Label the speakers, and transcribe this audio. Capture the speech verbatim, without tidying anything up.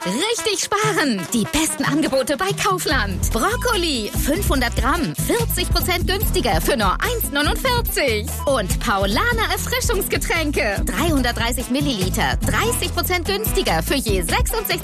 Speaker 1: Richtig sparen! Die besten Angebote bei Kaufland. Brokkoli, fünfhundert Gramm, vierzig Prozent günstiger für nur eins neunundvierzig. Und Paulaner Erfrischungsgetränke, dreihundertdreißig Milliliter, dreißig Prozent günstiger für je sechsundsechzig